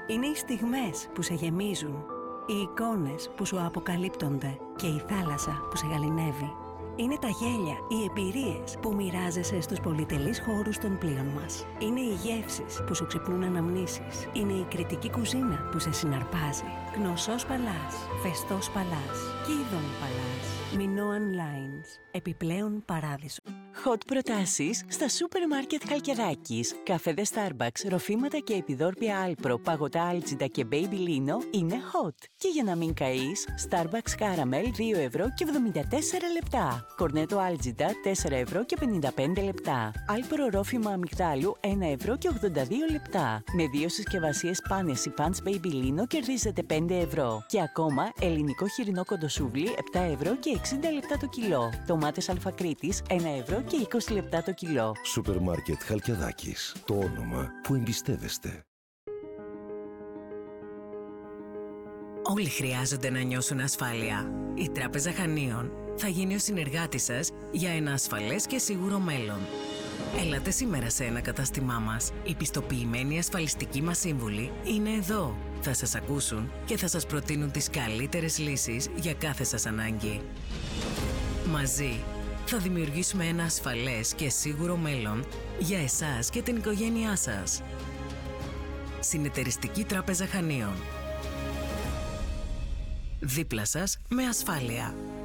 Είναι οι στιγμές που σε γεμίζουν, οι εικόνες που σου αποκαλύπτονται και η θάλασσα που σε γαληνεύει. Είναι τα γέλια, οι εμπειρίες που μοιράζεσαι στους πολυτελείς χώρους των πλοίων μας. Είναι οι γεύσεις που σου ξυπνούν αναμνήσεις. Είναι η κριτική κουζίνα που σε συναρπάζει. Γνωσός Παλάς, Φεστός Παλάς, Κίδων Παλάς, Μινώαν Lines. Επιπλέον παράδεισο. Hot προτάσεις στα σούπερ μάρκετ Χαλκιδάκης. Καφέδες Starbucks, ροφήματα και επιδόρπια Alpro, παγωτά Algida και Baby Lino είναι hot. Και για να μην καείς, Starbucks Caramel 2 ευρώ και 74 λεπτά. Κορνέτο Algida 4 ευρώ και 55 λεπτά. Alpro ρόφημα αμυγδάλου 1 ευρώ και 82 λεπτά. Με 2 συσκευασίες πάνες ή Punch Baby Lino κερδίζετε 5 ευρώ. Και ακόμα ελληνικό χοιρινό κοντοσούβλι 7 ευρώ και 60 λεπτά το κιλό. Τομάτες Αλφακρίτης 1 ευρώ και 20 λεπτά το κιλό. Σούπερ μάρκετ Χαλκιδάκης. Το όνομα που εμπιστεύεστε. Όλοι χρειάζονται να νιώσουν ασφάλεια. Η Τράπεζα Χανίων θα γίνει ο συνεργάτης σας για ένα ασφαλές και σίγουρο μέλλον. Έλατε σήμερα σε ένα κατάστημά μας. Οι πιστοποιημένοι ασφαλιστικοί μας σύμβουλοι είναι εδώ. Θα σας ακούσουν και θα σας προτείνουν τις καλύτερες λύσεις για κάθε σας ανάγκη. Μαζί θα δημιουργήσουμε ένα ασφαλές και σίγουρο μέλλον για εσάς και την οικογένειά σας. Συνεταιριστική Τράπεζα Χανίων. Δίπλα σας με ασφάλεια.